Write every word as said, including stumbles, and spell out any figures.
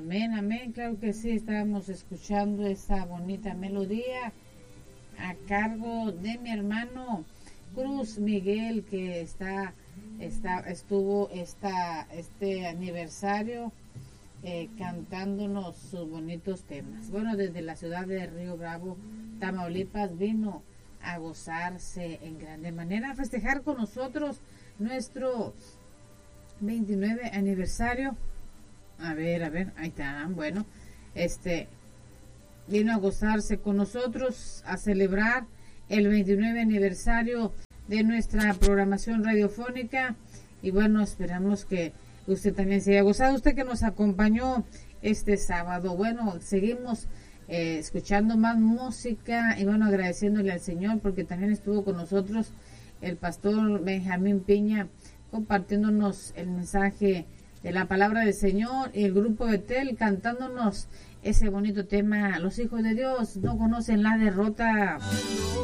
Amén, amén, claro que sí, estábamos escuchando esa bonita melodía a cargo de mi hermano Cruz Miguel, que está, está estuvo esta, este aniversario eh, cantándonos sus bonitos temas. Bueno, desde la ciudad de Río Bravo, Tamaulipas, vino a gozarse en grande manera, a festejar con nosotros nuestro veintinueve aniversario. A ver, a ver, ahí está, bueno, este, vino a gozarse con nosotros, a celebrar el veintinueve aniversario de nuestra programación radiofónica, y bueno, esperamos que usted también se haya gozado, usted que nos acompañó este sábado. Bueno, seguimos eh, escuchando más música, y bueno, agradeciéndole al Señor, porque también estuvo con nosotros el pastor Benjamín Piña, compartiéndonos el mensaje de la palabra del Señor, y el grupo Betel cantándonos ese bonito tema, los hijos de Dios no conocen la derrota.